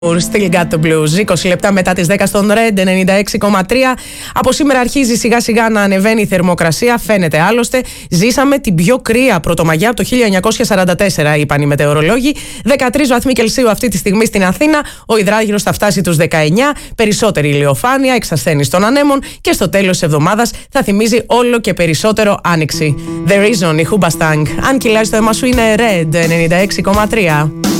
Still got the blues. 20 λεπτά μετά τις 10 στον Red 96,3. Από σήμερα αρχίζει σιγά σιγά να ανεβαίνει η θερμοκρασία. Φαίνεται άλλωστε. Ζήσαμε την πιο κρύα πρωτομαγιά από το 1944, είπαν οι μετεωρολόγοι. 13 βαθμοί Κελσίου αυτή τη στιγμή στην Αθήνα. Ο υδράγυρος θα φτάσει τους 19. Περισσότερη ηλιοφάνεια, εξασθένηση των ανέμων. Και στο τέλος της εβδομάδας θα θυμίζει όλο και περισσότερο άνοιξη. The Reason, η Hoobastank. Αν κυλάει το αίμα σου είναι Red 96,3.